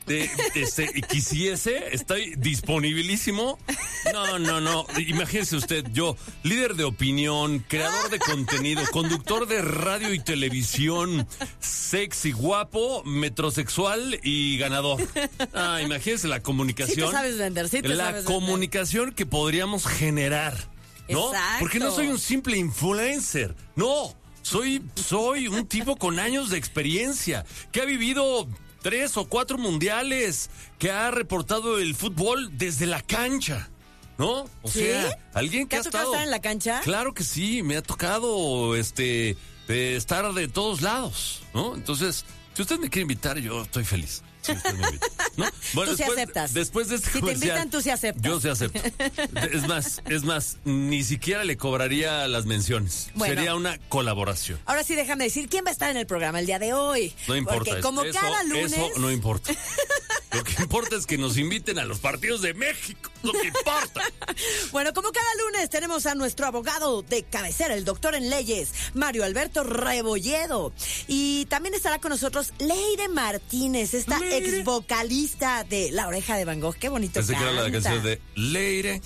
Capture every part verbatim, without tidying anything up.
de, este, quisiese, estoy disponibilísimo. No, no, no. Imagínese usted, yo, líder de opinión, creador de contenido, conductor de radio y televisión, sexy, guapo, metrosexual y ganador. Ah, imagínese la comunicación. Sí te sabes vender, sí te la sabes comunicación vender. que podríamos generar, ¿no? Exacto. Porque no soy un simple influencer, no. Soy, soy un tipo con años de experiencia, que ha vivido tres o cuatro mundiales, que ha reportado el fútbol desde la cancha, ¿no? O ¿Sí? sea, alguien que ¿Te ha ha tocado estado... estar en la cancha? Claro que sí, me ha tocado este de estar de todos lados, ¿no? Entonces, si usted me quiere invitar, yo estoy feliz. Si usted me invita, ¿no? Bueno, tú sí después, aceptas. Después de este si comercial, te invitan, tú sí aceptas. yo sí acepto. Es más, es más, ni siquiera le cobraría las menciones. Bueno. Sería una colaboración. Ahora sí, déjame decir quién va a estar en el programa el día de hoy. No importa. Porque como eso, cada lunes... Eso no importa. Lo que importa es que nos inviten a los partidos de México. Lo que importa. Bueno, como cada lunes tenemos a nuestro abogado de cabecera, el doctor en leyes, Mario Alberto Rebolledo. Y también estará con nosotros Leire Martínez, esta Leire. ex vocalista de La Oreja de Van Gogh. Qué bonito Pensé canta. que era la canción de Leire.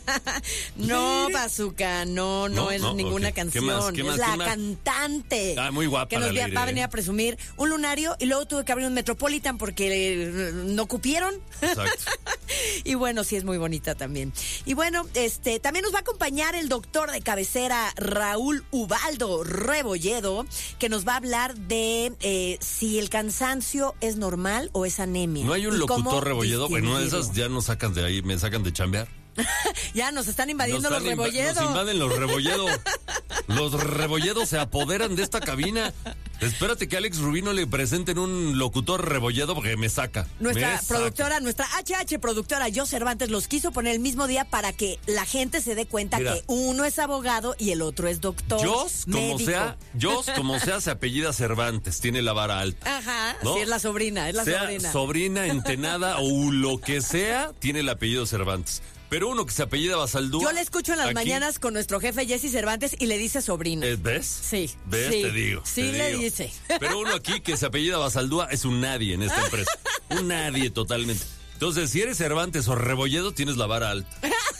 No, Leire. Bazooka, no, no, No, es no, ninguna ok. canción. ¿Qué más? ¿Qué más? Es la ¿Qué más? cantante. Ah, muy guapa que nos la va- Leire. va a venir a presumir un lunario y luego tuve que abrir un Metropolitan porque eh, no cupieron. Exacto. Y bueno, sí es muy bonita también. Y bueno, este también nos va a acompañar el doctor de cabecera Raúl Ubaldo Rebolledo, que nos va a hablar de eh, si el cansancio es normal o es anemia. No hay un y cómo locutor Rebolledo. Bueno, una de esas distinguirlo. ya nos sacan de ahí, me sacan de chambear. Ya nos están invadiendo Nos los están inva- Rebolledo. Nos invaden los Rebolledo. Los Rebolledos se apoderan de esta cabina. Espérate que a Alex Rubino le presenten un locutor Rebolledo porque me saca. Nuestra me saca. productora, nuestra H H productora, Yo Cervantes, los quiso poner el mismo día para que la gente se dé cuenta Mira. que uno es abogado y el otro es doctor. Jos, como médico. sea, Jos, como sea, se apellida Cervantes, tiene la vara alta. Ajá, ¿No? sí, es la sobrina, es la sea sobrina. sobrina, entenada o lo que sea, tiene el apellido Cervantes. Pero uno que se apellida Basaldúa. Yo le escucho en las aquí, mañanas con nuestro jefe Jesse Cervantes y le dice sobrina. eh, ¿Ves? Sí. ¿Ves? sí, Te digo. Sí te le digo. dice. Pero uno aquí que se apellida Basaldúa es un nadie en esta empresa. Un nadie totalmente. Entonces, si eres Cervantes o Rebolledo, tienes la vara alta.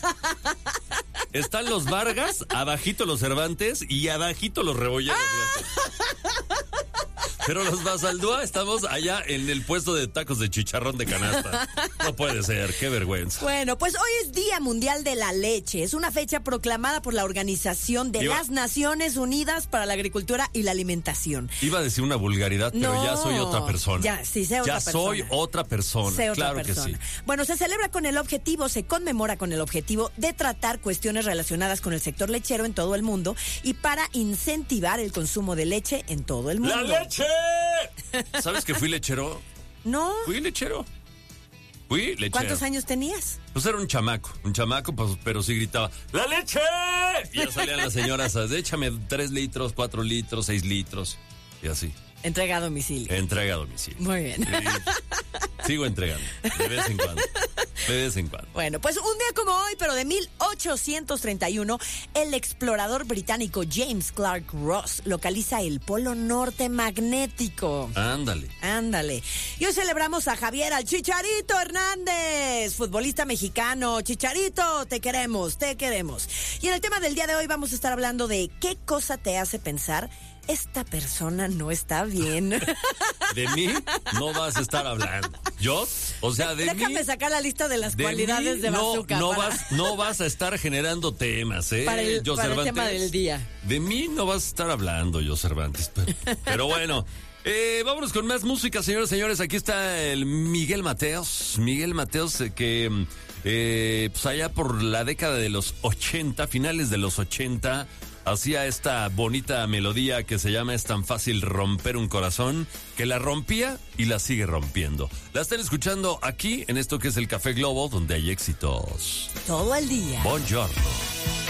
Están los Vargas, abajito los Cervantes y abajito los Rebolledos. fíjate. Pero los Basaldúa estamos allá en el puesto de tacos de chicharrón de canasta. No puede ser, qué vergüenza. Bueno, pues hoy es Día Mundial de la Leche. Es una fecha proclamada por la Organización de Iba- las Naciones Unidas para la Agricultura y la Alimentación. Iba a decir una vulgaridad, pero No, ya soy otra persona. ya, sí, sé otra Ya soy persona. otra persona. Sé otra claro persona. que sí. Bueno, se celebra con el objetivo, se conmemora con el objetivo de tratar cuestiones relacionadas con el sector lechero en todo el mundo y para incentivar el consumo de leche en todo el mundo. ¡La leche! ¿Sabes que fui lechero? No. Fui lechero. Fui lechero. ¿Cuántos años tenías? Pues era un chamaco, un chamaco, pues, pero sí gritaba, ¡la leche! Y ya salían las señoras, échame tres litros, cuatro litros, seis litros, y así. Entrega a domicilio. Entrega a domicilio. Muy bien. Y sigo entregando, de vez en cuando, de vez en cuando. Bueno, pues un día como hoy, pero de mil ochocientos treinta y uno, el explorador británico James Clark Ross localiza el polo norte magnético. Ándale. Ándale. Y hoy celebramos a Javier al Chicharito Hernández, futbolista mexicano. Chicharito, te queremos, te queremos. Y en el tema del día de hoy vamos a estar hablando de qué cosa te hace pensar esta persona no está bien. De mí no vas a estar hablando. ¿Yo? O sea, de Déjame mí... sacar la lista de las de cualidades mí de no, Bazooka. no, para, vas, no vas a estar generando temas, ¿eh? para el, Yo para el Cervantes. tema del día. De mí no vas a estar hablando, yo Cervantes. Pero, pero bueno, eh, vámonos con más música, señores y señores. Aquí está el Miguel Mateos. Miguel Mateos, eh, que eh, pues allá por la década de los ochenta, finales de los ochenta, hacía esta bonita melodía que se llama Es tan fácil romper un corazón, que la rompía y la sigue rompiendo. La están escuchando aquí en esto que es el Café Globo, donde hay éxitos. Todo el día. Buongiorno.